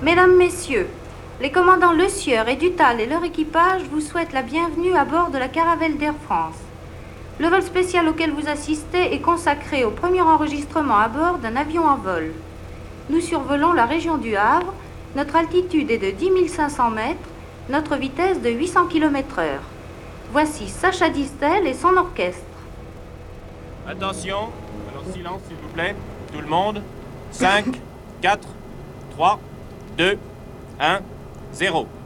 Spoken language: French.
Mesdames, Messieurs, les commandants Le Sieur et Dutal et leur équipage vous souhaitent la bienvenue à bord de la Caravelle d'Air France. Le vol spécial auquel vous assistez est consacré au premier enregistrement à bord d'un avion en vol. Nous survolons la région du Havre, notre altitude est de 10 500 mètres, notre vitesse de 800 km/h. Voici Sacha Distel et son orchestre. Attention, alors silence s'il vous plaît, tout le monde. 5, 4, 3, 2, 1, 0.